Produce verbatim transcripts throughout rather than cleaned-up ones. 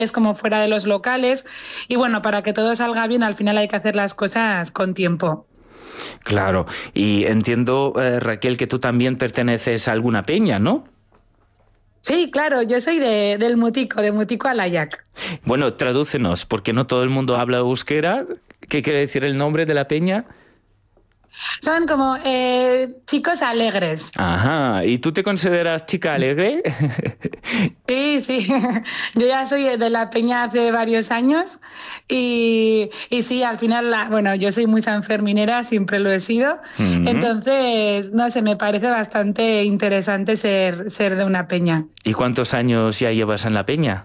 es como fuera de los locales. Y bueno, para que todo salga bien, al final hay que hacer las cosas con tiempo. Claro, y entiendo, eh, Raquel, que tú también perteneces a alguna peña, ¿no? Sí, claro, yo soy de, del Mutico, de Mutico Alayac. Bueno, tradúcenos, porque no todo el mundo habla euskera. ¿Qué quiere decir el nombre de la peña? Son como eh, chicos alegres. Ajá, ¿y tú te consideras chica alegre? Sí, sí, yo ya soy de la peña hace varios años y, y sí, al final, la, bueno, yo soy muy sanferminera, siempre lo he sido, Ujú. entonces, no sé, me parece bastante interesante ser, ser de una peña. ¿Y cuántos años ya llevas en la peña?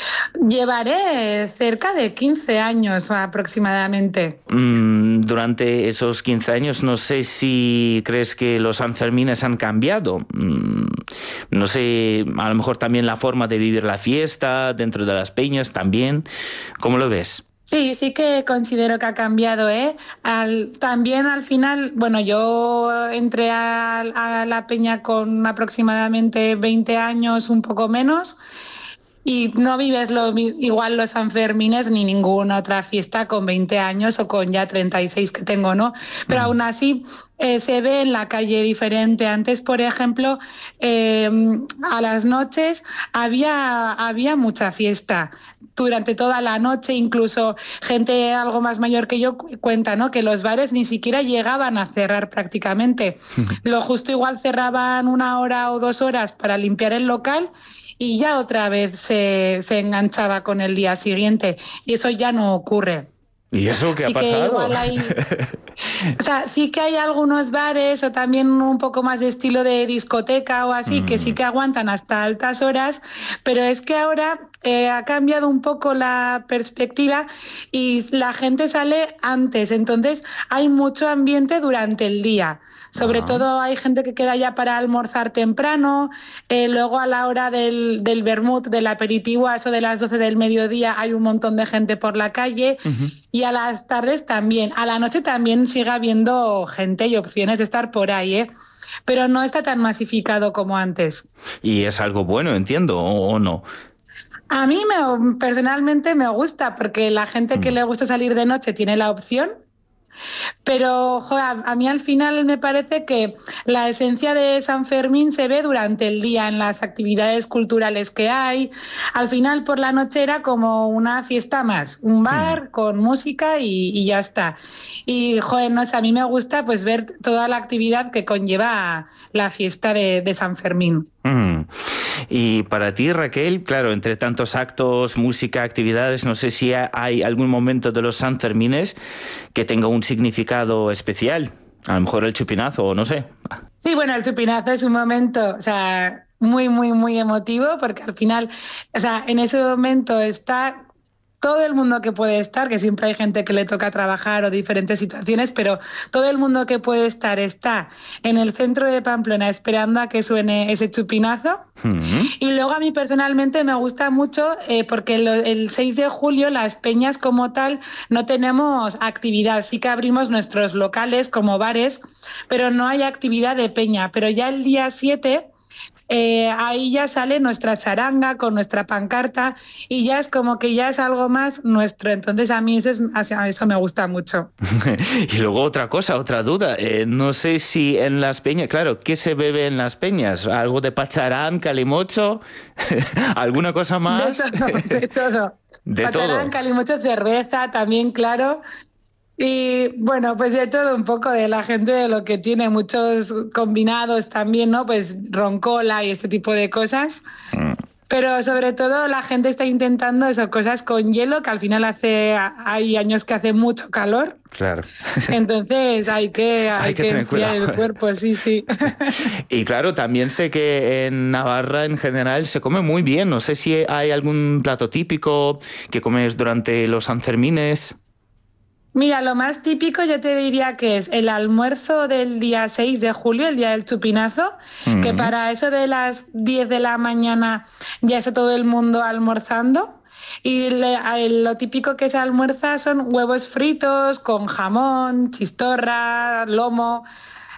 Llevaré cerca de quince años aproximadamente. Mm, durante esos quince años, no sé si crees que los Sanfermines han cambiado. Mm, no sé, a lo mejor también la forma de vivir la fiesta dentro de las peñas también. ¿Cómo lo ves? Sí, sí que considero que ha cambiado, ¿eh? Al, también al final, bueno, yo entré a, a la peña con aproximadamente veinte años, un poco menos. Y no vives lo, igual los Sanfermines ni ninguna otra fiesta con veinte años o con ya treinta y seis que tengo, ¿no? Pero Mm. aún así eh, se ve en la calle diferente. Antes, por ejemplo, eh, a las noches había, había mucha fiesta durante toda la noche, incluso gente algo más mayor que yo cuenta, ¿no? Que los bares ni siquiera llegaban a cerrar prácticamente. Lo justo igual cerraban una hora o dos horas para limpiar el local y ya otra vez se, se enganchaba con el día siguiente y eso ya no ocurre. ¿Y eso qué ha Sí que pasado? igual hay, o sea, sí que hay algunos bares o también un poco más de estilo de discoteca o así, que sí Mm. que aguantan hasta altas horas, pero es que ahora eh, ha cambiado un poco la perspectiva y la gente sale antes, entonces hay mucho ambiente durante el día. Sobre Ah. todo hay gente que queda ya para almorzar temprano, eh, luego a la hora del, del vermut, del aperitivo, a eso de las doce del mediodía, hay un montón de gente por la calle Ujú. y a las tardes también. A la noche también sigue habiendo gente y opciones de estar por ahí, ¿eh? Pero no está tan masificado como antes. Y es algo bueno, entiendo, o, o no. A mí me, personalmente me gusta porque la gente que Mm. le gusta salir de noche tiene la opción. Pero joder, a, a mí al final me parece que la esencia de San Fermín se ve durante el día en las actividades culturales que hay. Al final por la noche era como una fiesta más, un Mm. bar con música y, y ya está. Y joder, no sé, a mí me gusta pues ver toda la actividad que conlleva la fiesta de, de San Fermín. Mm. Y para ti, Raquel, claro, entre tantos actos, música, actividades, no sé si hay algún momento de los Sanfermines que tenga un significado especial. A lo mejor el chupinazo, o no sé. Sí, bueno, el chupinazo es un momento, o sea, muy, muy, muy emotivo, porque al final, o sea, en ese momento está todo el mundo que puede estar, que siempre hay gente que le toca trabajar o diferentes situaciones, pero todo el mundo que puede estar está en el centro de Pamplona esperando a que suene ese chupinazo. Mm. Y luego a mí personalmente me gusta mucho eh, porque lo, el seis de julio las peñas como tal no tenemos actividad, sí que abrimos nuestros locales como bares, pero no hay actividad de peña. Pero ya el día siete eh, ahí ya sale nuestra charanga con nuestra pancarta y ya es como que ya es algo más nuestro. Entonces a mí eso, es, a eso me gusta mucho. Y luego otra cosa, otra duda. Eh, no sé si en las peñas, claro, ¿qué se bebe en las peñas? ¿Algo de pacharán, calimocho? ¿Alguna cosa De más? todo, de todo. De Pacharán, todo. calimocho, cerveza también, claro. Y bueno, pues de todo un poco de la gente de lo que tiene, muchos combinados también, ¿no? Pues roncola y este tipo de cosas. Mm. Pero sobre todo la gente está intentando esas cosas con hielo, que al final hace, hay años que hace mucho calor. Claro. Entonces hay que, Hay hay que que tener enfriar cuidado. el cuerpo, sí, sí. Y claro, también sé que en Navarra en general se come muy bien. No sé si hay algún plato típico que comes durante los Sanfermines. Mira, lo más típico yo te diría que es el almuerzo del día seis de julio, el día del chupinazo, que Mm. para eso de las diez de la mañana ya está todo el mundo almorzando. Y le- a- lo típico que se almuerza son huevos fritos con jamón, chistorra, lomo.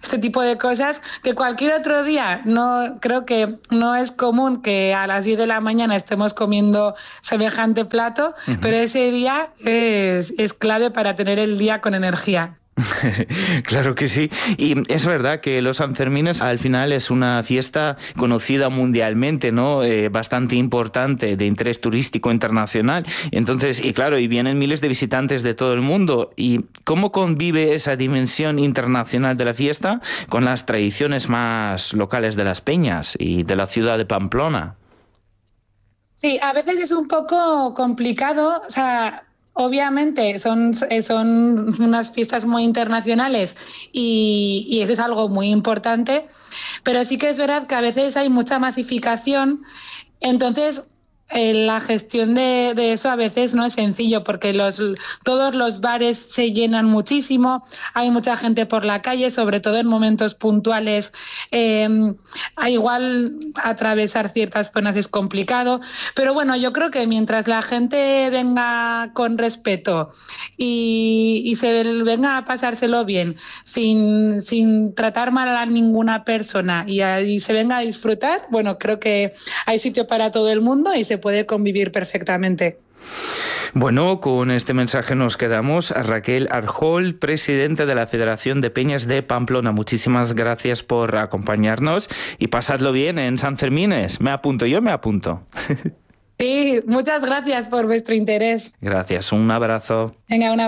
este tipo de cosas que cualquier otro día no creo que no es común que a las diez de la mañana estemos comiendo semejante plato, uh-huh. pero ese día es, es clave para tener el día con energía. Claro que sí. Y es verdad que los Sanfermines al final es una fiesta conocida mundialmente, ¿no? Eh, bastante importante, de interés turístico internacional. Entonces, y claro, y vienen miles de visitantes de todo el mundo. ¿Y cómo convive esa dimensión internacional de la fiesta con las tradiciones más locales de las peñas y de la ciudad de Pamplona? Sí, a veces es un poco complicado, o sea... Obviamente son, son unas fiestas muy internacionales y, y eso es algo muy importante, pero sí que es verdad que a veces hay mucha masificación, entonces eh, la gestión de, de eso a veces no es sencillo porque los, todos los bares se llenan muchísimo, hay mucha gente por la calle, sobre todo en momentos puntuales. Eh, igual atravesar ciertas zonas es complicado, pero bueno, yo creo que mientras la gente venga con respeto y, y se venga a pasárselo bien, sin, sin tratar mal a ninguna persona y, a, y se venga a disfrutar, bueno, creo que hay sitio para todo el mundo y se puede convivir perfectamente. Bueno, con este mensaje nos quedamos. A Raquel Arjol, presidenta de la Federación de Peñas de Pamplona. Muchísimas gracias por acompañarnos y pasadlo bien en Sanfermines. Me apunto, yo me apunto. Sí, muchas gracias por vuestro interés. Gracias, un abrazo. Venga, una